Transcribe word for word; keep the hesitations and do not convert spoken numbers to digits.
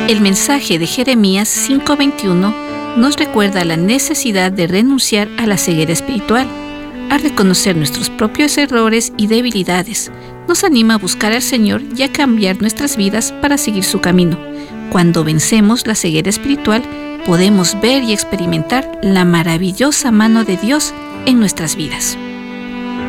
El mensaje de Jeremías cinco veintiuno nos recuerda la necesidad de renunciar a la ceguera espiritual, a reconocer nuestros propios errores y debilidades. Nos anima a buscar al Señor y a cambiar nuestras vidas para seguir su camino. Cuando vencemos la ceguera espiritual, podemos ver y experimentar la maravillosa mano de Dios en nuestras vidas.